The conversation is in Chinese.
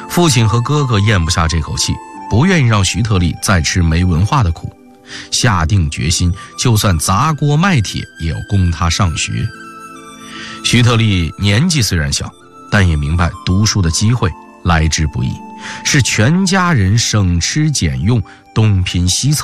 父亲和哥哥咽不下这口气，不愿意让徐特立再吃没文化的苦，下定决心就算砸锅卖铁也要供他上学。徐特立年纪虽然小，但也明白读书的机会来之不易，是全家人省吃俭用，东拼西凑